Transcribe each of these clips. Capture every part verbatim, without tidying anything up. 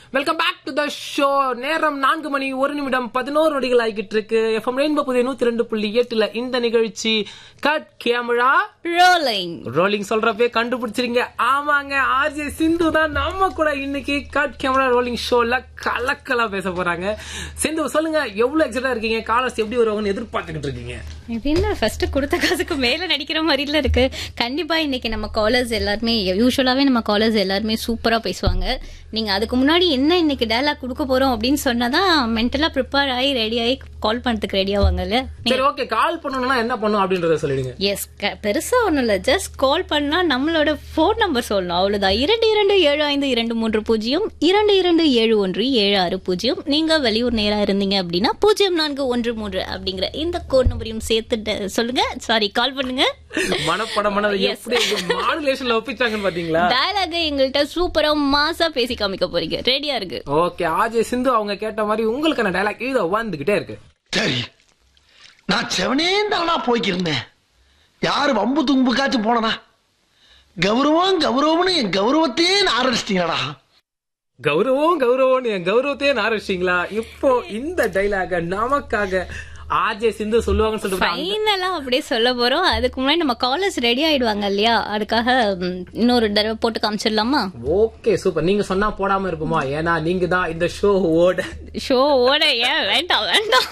Welcome back to the show. நேரம் நான்கு மணி ஒரு நிமிடம் பதினோரு நொடிகள் ஆகிட்டு இருக்கு. எஃப்எம் ரெயின்போ புதிய நூத்தி ரெண்டு புள்ளி எட்டுல இந்த நிகழ்ச்சி கட் கேமரா ரோலிங் ரோலிங் சொல்றப்பே கண்டுபிடிச்சிருங்க. ஆமாங்க, ஆர்ஜே சிந்து தான் நம்ம கூட இன்னைக்கு கட் கேமரா ரோலிங் ஷோல கலக்கலா பேச போறாங்க. சிந்து சொல்லுங்க, எவ்வளவு எக்ஸைட்டா இருக்கீங்க? காலர்ஸ் எப்படி வருவாங்கன்னு எதிர்பார்த்துக்கிட்டு இருக்கீங்க? எப்படின்னா ஃபர்ஸ்ட் கொடுத்த காசுக்கு மேல நடிக்கிற மாதிரில இருக்கு. கண்டிப்பா இன்னைக்கு நம்ம காலர்ஸ் எல்லாருமே யூஸ்வலாவே நம்ம காலர்ஸ் எல்லாருமே சூப்பரா பேசுவாங்க. நீங்க அதுக்கு முன்னாடி என்ன இன்னைக்கு டயலாக் கொடுக்க போறோம் அப்படின்னு சொன்னாதான் மென்டலா ப்ரிப்பேர் ஆகி ரெடி ஆகி கால் பண்றதுக்கு ரெடி ஆவாங்கல்ல. சரி, ஓகே. கால் பண்ணணும்னா என்ன பண்ணும் அப்படின்றத சொல்லிடுங்க. எஸ், பெருசா ஒண்ணும் இல்ல. ஜஸ்ட் கால் பண்ணா நம்மளோட போன் நம்பர் சொல்லணும், அவ்வளவுதான். இரண்டு இரண்டு ஏழு ஐந்து இரண்டு மூன்று பூஜ்ஜியம் இரண்டு இரண்டு ஏழு ஒன்று ஏழு ஆறு பூஜ்ஜியம். நீங்க வெளியூர் நேரா இருந்தீங்க அப்படின்னா பூஜ்ஜியம் நான்கு ஒன்று மூன்று அப்படிங்கிற இந்த கோட் நம்பரையும் சேர்த்து சொல்லுங்க. சாரி, கால் பண்ணுங்க. மனப்படம் மாடுலேஷன்ல ஒப்பிச்சாங்கன்னு பாத்தீங்களா? டயலாக் எங்கள்கிட்ட சூப்பரா மாசா பேசி காமிக்க போறீங்க. ரெடியா இருக்கு? ஓகே. ஆர்ஜே சிந்து அவங்க கேட்ட மாதிரி உங்களுக்கான டயலாக் இதோ வந்துகிட்டே இருக்கு. சரி, நான் செவனே தானா போய்க்கிருந்தேன். யாரு வம்பு தும்புக்காச்சும் போனனா? கௌரவம் கௌரவம்னு என் கௌரவத்தையே ஆரம்பிச்சிட்டீங்களா? கௌரவம் கௌரவம் என் கௌரவத்தையே ஆரம்பிச்சிட்டீங்களா? இப்போ இந்த டைலாக நமக்காக ஆர்ஜே சிந்து சொல்லுவாங்கன்னு சொல்லிட்டு ஃபைனலா அப்படியே சொல்ல போறோம். அதுக்கு முன்னாடி நம்ம காலர்ஸ் ரெடி ஆயிடுவாங்க இல்லையா? அதுக்காக இன்னொரு தடவை போட்டு காமிச்சிடலாமா? Okay, super. நீங்க சொன்னா போடாம இருப்போமா? ஏன்னா நீங்க தான் இந்த ஷோ ஓட ஷோ ஓட ஏன் வேண்டாம் வேண்டாம்.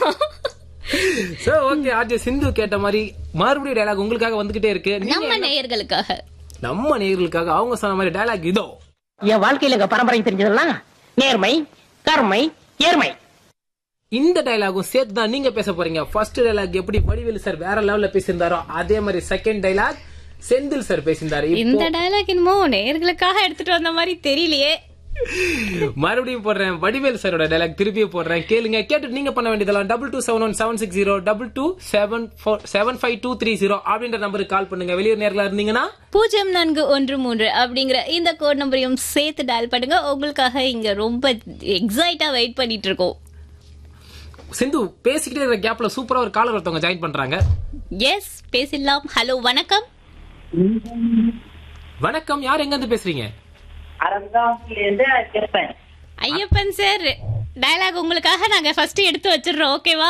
சோ ஓகே, ஆர்ஜே சிந்து கேட்ட மாதிரி மறுபடியும் டயலாக் உங்களுக்காக வந்துகிட்டே இருக்கு. நம்ம நேயர்களுக்காக நம்ம நேயர்களுக்காக அவங்க சொன்ன மாதிரி டயலாக் இதோ. என் வாழ்க்கையில எங்க பரம்பரை தெரிஞ்சதெல்லாம் நேர்மை, கருமை, ஏர்மை. இந்த டயலாகும் சேர்த்து தான் நீங்க பேச போறீங்க. ஃபர்ஸ்ட் டயலாக் எப்படி வடிவேலு சார் வேற லெவல்ல பேசியிருந்தாரோ அதே மாதிரி செகண்ட் டயலாக் செந்தில் சார் பேசியிருந்தாரு. இந்த டயலாக் என்னமோ நேயர்களுக்காக எடுத்துட்டு வந்த மாதிரி தெரியலையே. மறுபடியும் போடுறேன், வடிவேல் சாரோட டயலாக் திருப்பியும் போடுறேன். கேளுங்க. கேட்டுட்டு நீங்க பண்ண வேண்டியதெல்லாம் double two seven one seven six zero double two seven seven five two three zero அப்படின்ற நம்பருக்கு கால் பண்ணுங்க. வெளியூர் நேர்களா இருந்தீங்கன்னா பூஜ்ஜியம் நான்கு ஒன்று மூன்று அப்படிங்கிற இந்த கோட் நம்பரையும் சேர்த்து டயல் பண்ணுங்க. உங்களுக்காக இங்க ரொம்ப எக்ஸைட்டா வெயிட் பண்ணிட்டு இருக்கோம். சிந்து பேசிக்கிட்டே இருக்கிற கேப்ல சூப்பரா ஒரு காலர் ஒருத்தவங்க ஜாயின் பண்றாங்க. எஸ், பேசலாம். ஹலோ, வணக்கம். வணக்கம். யார் எங்க இருந்து பேசுறீங்க? ஐயப்பன் சார், டயலாக் உங்களுக்காக நாங்க ஃபர்ஸ்ட் எடுத்து வச்சிடுறோம். ஓகேவா?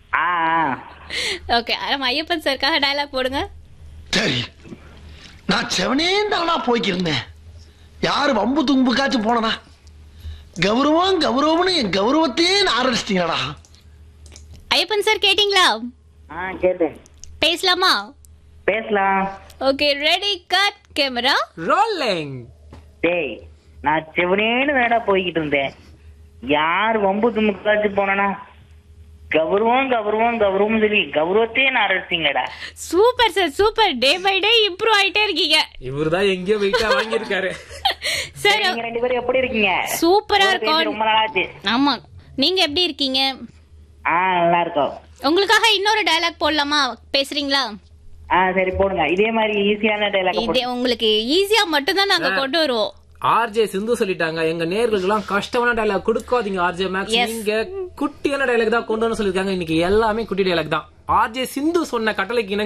ஓகே, நம்ம ஐயப்பன் சார்க்காக டயலாக் போடுங்க. சரி, நான் செவனே தானா போய்க்கிருந்தேன். யாரு வம்பு தும்புக்காச்சும் போனனா? கௌரவம் கௌரவம்னு என் கௌரவத்தையே ஆரம்பிச்சிட்டீங்களா? ஐயப்பன் சார் கேட்டீங்களா? பேசலாமா? பேசலாம். Okay, ready, cut camera rolling. டேய், நான் செவனேன்னு வேடா போய்கிட்டு இருந்தேன். யார் வம்பு தும்புக்காச்சும் போனா? கௌரவம் கௌரவம் கௌரவம் சொல்லி கௌரவத்தையே ஆரம்பிச்சிட்டீங்களா? Super sir, super. Day by day improve ஆயிட்டே இருக்கீங்க. இவர்தான் எங்கேயோ வெயிட்டா வாங்கி இருக்காரு. சார், நீங்க ரெண்டு பேரும் எப்படி இருக்கீங்க? சூப்பரா இருக்கோம். ரொம்ப நாளாச்சு. ஆமா, நீங்க எப்படி இருக்கீங்க? ஆ, நல்லா இருக்கோம். உங்களுக்காக இன்னொரு டயலாக் போடலாமா? பேசுறீங்களா? ஆ, சரி, போடுங்க. இதே மாதிரி ஈஸியான டயலாக். இதே உங்களுக்கு ஈஸியா மட்டும் தான் நாங்க கொண்டு வருவோம். ஆர்ஜே சிந்து சொல்லிட்டாங்க, எங்க நேயர்களுக்கு எல்லாம் கஷ்டமான டயலாக் கொடுக்காதீங்க. ஆர்ஜே மேக்ஸ், நீங்க குட்டியான டயலாக் தான் கொண்டு வந்து சொல்லிருக்காங்க. இன்னைக்கு எல்லாமே குட்டி டயலாக் தான். ஆர்ஜே சிந்து சொன்ன கட்டளைக்கு